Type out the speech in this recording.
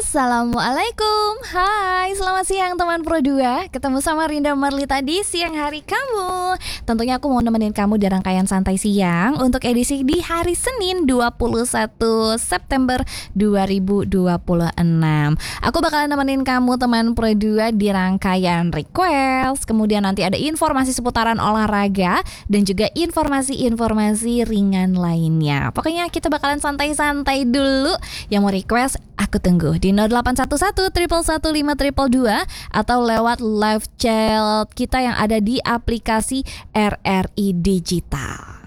Assalamualaikum. Hai, selamat siang teman Pro 2. Ketemu sama Rinda Marlita di siang hari kamu. Tentunya aku mau nemenin kamu di rangkaian santai siang untuk edisi di hari Senin 21 September 2026. Aku bakalan nemenin kamu teman Pro 2 di rangkaian request. Kemudian nanti ada informasi seputaran olahraga dan juga informasi-informasi ringan lainnya. Pokoknya kita bakalan santai-santai dulu. Yang mau request aku tunggu di 0811 115 222 atau lewat live chat kita yang ada di aplikasi RRI Digital.